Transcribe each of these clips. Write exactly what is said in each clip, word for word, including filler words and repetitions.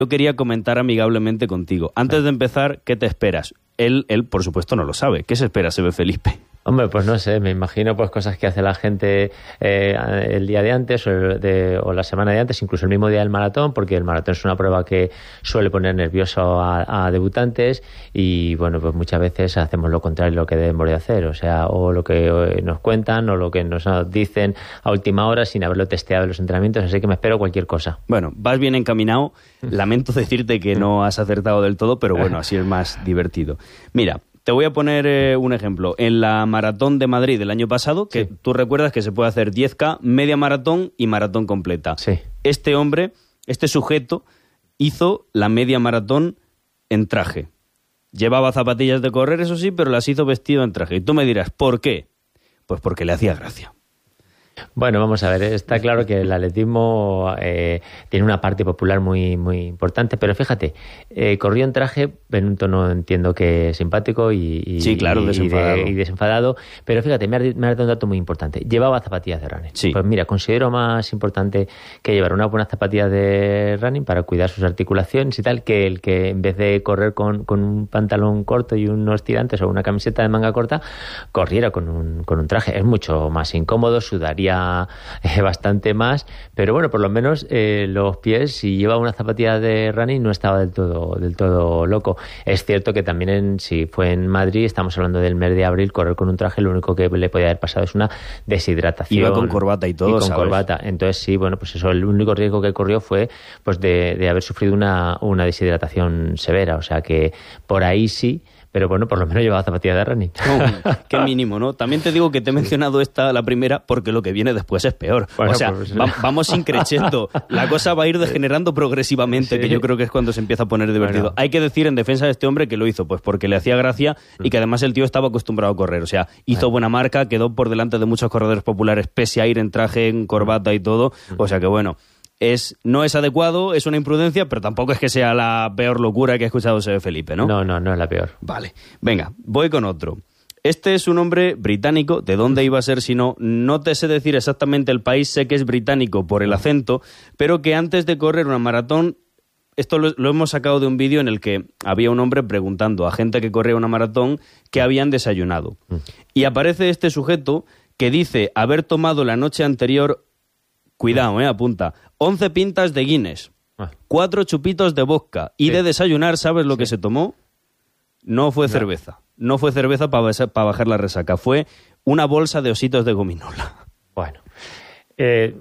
yo quería comentar amigablemente contigo. Antes sí. de empezar, ¿qué te esperas? Él, él, por supuesto, no lo sabe. ¿Qué se espera, Sebe Felipe? Hombre, pues no sé, me imagino pues cosas que hace la gente eh, el día de antes o, el de, o la semana de antes, incluso el mismo día del maratón, porque el maratón es una prueba que suele poner nervioso a, a debutantes y bueno, pues muchas veces hacemos lo contrario de lo que debemos de hacer, o sea, o lo que nos cuentan o lo que nos dicen a última hora sin haberlo testeado en los entrenamientos, así que me espero cualquier cosa. Bueno, vas bien encaminado, lamento decirte que no has acertado del todo, pero bueno, así es más divertido. Mira, te voy a poner eh, un ejemplo. En la Maratón de Madrid del año pasado, que sí. tú recuerdas que se puede hacer diez K, media maratón y maratón completa. Sí. Este hombre, este sujeto, hizo la media maratón en traje. Llevaba zapatillas de correr, eso sí, pero las hizo vestido en traje. Y tú me dirás, ¿por qué? Pues porque le hacía gracia. Bueno, vamos a ver, está claro que el atletismo eh, tiene una parte popular muy muy importante, pero fíjate, eh, corrió en traje en un tono, entiendo que simpático y, y, sí, claro, y, desenfadado. Y, de, y desenfadado, pero fíjate, me ha, me ha dado un dato muy importante, llevaba zapatillas de running. Sí. Pues mira, considero más importante que llevar unas buenas zapatillas de running para cuidar sus articulaciones y tal, que el que en vez de correr con, con un pantalón corto y unos tirantes o una camiseta de manga corta, corriera con un, con un traje. Es mucho más incómodo, sudaría Eh, bastante más, pero bueno, por lo menos eh, los pies, si lleva una zapatilla de running, no estaba del todo del todo loco. Es cierto que también en, si fue en Madrid, estamos hablando del mes de abril, correr con un traje, lo único que le podía haber pasado es una deshidratación. Iba con corbata y todo, y con ¿sabes? corbata. Entonces sí, bueno, pues eso, el único riesgo que corrió fue pues de, de haber sufrido una, una deshidratación severa, o sea que por ahí sí. Pero bueno, por lo menos llevaba zapatillas de running. Oh, qué mínimo, ¿no? También te digo que te he mencionado esta, la primera, porque lo que viene después es peor. Bueno, o sea, pues, va, vamos increciendo. La cosa va a ir degenerando progresivamente, sí. que yo creo que es cuando se empieza a poner divertido. Bueno. Hay que decir en defensa de este hombre que lo hizo pues porque le hacía gracia y que además el tío estaba acostumbrado a correr. O sea, hizo bueno. buena marca, quedó por delante de muchos corredores populares, pese a ir en traje, en corbata y todo. O sea que bueno... Es, no es adecuado, es una imprudencia, pero tampoco es que sea la peor locura que ha escuchado Sebe Felipe, ¿no? No, no, no es la peor. Vale, venga, voy con otro. Este es un hombre británico, ¿de dónde iba a ser si no? No te sé decir exactamente el país, sé que es británico por el acento, pero que antes de correr una maratón, esto lo, lo hemos sacado de un vídeo en el que había un hombre preguntando a gente que corría una maratón qué habían desayunado. Mm. Y aparece este sujeto que dice haber tomado la noche anterior... Cuidado, eh, apunta. once pintas de Guinness, cuatro chupitos de vodka y sí. de desayunar, ¿sabes lo sí. que se tomó? No fue no. cerveza. No fue cerveza para pa bajar la resaca. Fue una bolsa de ositos de gominola. Bueno. Eh,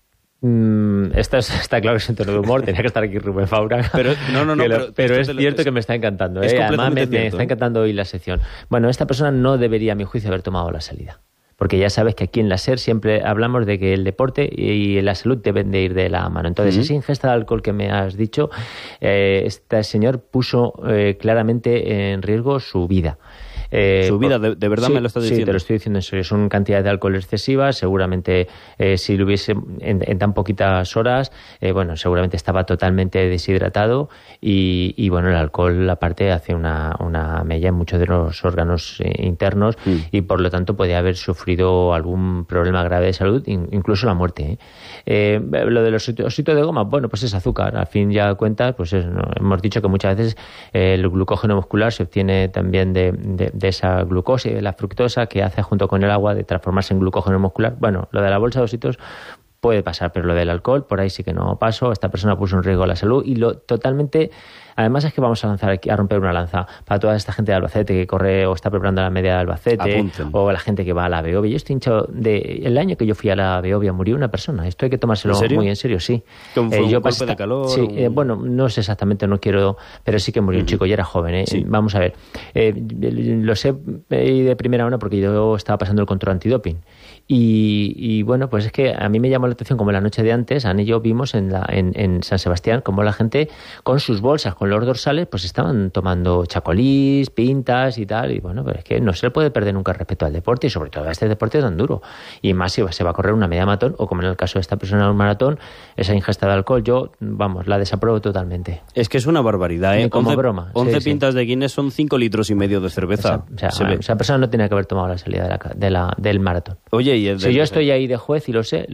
mmm, esto es, está claro que es un tono de humor. Tenía que estar aquí Rubén Faura. Pero, no, no, no, lo, pero, pero es lo, cierto es, que me está encantando. Es eh. Además, me, cierto, me está encantando hoy la sección. Bueno, esta persona no debería, a mi juicio, haber tomado la salida. Porque ya sabes que aquí en la SER siempre hablamos de que el deporte y la salud deben de ir de la mano. Entonces, uh-huh. esa ingesta de alcohol que me has dicho, eh, este señor puso eh, claramente en riesgo su vida. Eh, ¿Su vida? ¿De, de verdad sí, me lo estás diciendo? Sí, te lo estoy diciendo en serio. Son cantidades de alcohol excesivas. Seguramente, eh, si lo hubiese en, en tan poquitas horas, eh, bueno, seguramente estaba totalmente deshidratado y, y bueno, el alcohol, aparte, hace una, una mella en muchos de los órganos eh, internos mm. y, por lo tanto, podía haber sufrido algún problema grave de salud, incluso la muerte. ¿eh? Eh, lo de los ositos de goma, bueno, pues es azúcar. Al fin ya cuentas, pues es, ¿no? hemos dicho que muchas veces eh, el glucógeno muscular se obtiene también de, de de esa glucosa y de la fructosa que hace junto con el agua de transformarse en glucógeno muscular. Bueno, lo de la bolsa de ositos puede pasar, pero lo del alcohol, por ahí sí que no pasó. Esta persona puso en riesgo la salud y lo totalmente... Además es que vamos a lanzar aquí, a romper una lanza para toda esta gente de Albacete que corre o está preparando la media de Albacete. Apunten. O la gente que va a la Beovia. Yo estoy hinchado de... El año que yo fui a la Beovia murió una persona. Esto hay que tomárselo ¿En serio? muy en serio, sí. ¿Fue eh, un yo golpe de calor? Sí, un... eh, bueno, no sé exactamente, no quiero... Pero sí que murió uh-huh. un chico y era joven, ¿eh? Sí. Vamos a ver. Eh, lo sé de primera mano porque yo estaba pasando el control antidoping. Y, y bueno, pues es que a mí me llamó la atención como la noche de antes, Ana y yo vimos en, la, en, en San Sebastián como la gente con sus bolsas, con los dorsales, pues estaban tomando chacolís, pintas y tal. Y bueno, pues es que no se le puede perder nunca el respeto al deporte y sobre todo a este deporte tan duro. Y más si se va a correr una media maratón o como en el caso de esta persona un maratón, esa ingesta de alcohol, yo, vamos, la desapruebo totalmente. Es que es una barbaridad, ¿eh? Como once, broma. once sí, pintas sí. de Guinness son cinco litros y medio de cerveza. O sea, o sea, esa persona no tenía que haber tomado la salida de la, de la, del maratón. Oye, y el si yo estoy ahí de juez y lo sé, lo saco.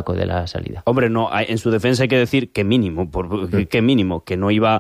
sacó de la salida. Hombre, no, en su defensa hay que decir que mínimo, por, mm. que mínimo, que no iba